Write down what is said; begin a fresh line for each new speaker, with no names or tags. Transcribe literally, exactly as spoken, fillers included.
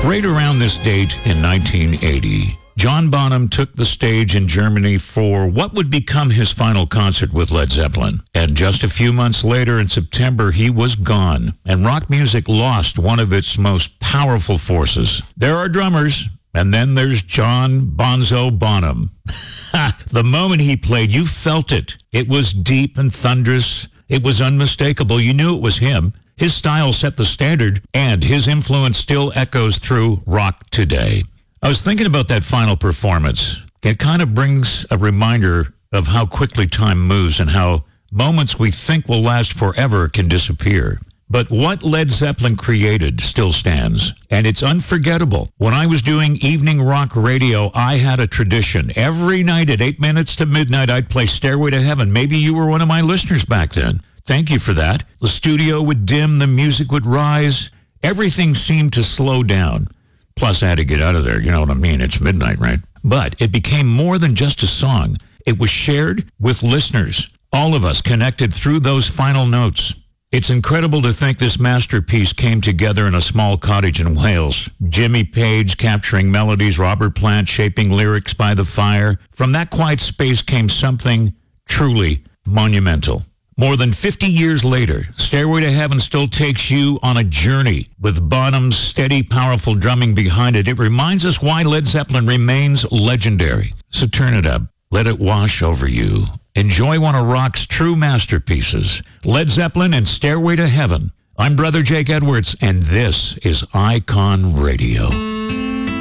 Right around this date in nineteen eighty, John Bonham took the stage in Germany for what would become his final concert with Led Zeppelin. And just a few months later, in September, he was gone, and rock music lost one of its most powerful forces. There are drummers, and then there's John Bonzo Bonham. The moment he played, you felt it. It was deep and thunderous. It was unmistakable. You knew it was him. His style set the standard, and his influence still echoes through rock today. I was thinking about that final performance. It kind of brings a reminder of how quickly time moves and how moments we think will last forever can disappear. But what Led Zeppelin created still stands, and it's unforgettable. When I was doing evening rock radio, I had a tradition. Every night at eight minutes to midnight, I'd play Stairway to Heaven. Maybe you were one of my listeners back then. Thank you for that. The studio would dim, the music would rise. Everything seemed to slow down. Plus, I had to get out of there. You know what I mean? It's midnight, right? But it became more than just a song. It was shared with listeners. All of us connected through those final notes. It's incredible to think this masterpiece came together in a small cottage in Wales. Jimmy Page capturing melodies, Robert Plant shaping lyrics by the fire. From that quiet space came something truly monumental. More than fifty years later, Stairway to Heaven still takes you on a journey with Bonham's steady, powerful drumming behind it. It reminds us why Led Zeppelin remains legendary. So turn it up. Let it wash over you. Enjoy one of rock's true masterpieces, Led Zeppelin and Stairway to Heaven. I'm Brother Jake Edwards, and this is Icon Radio.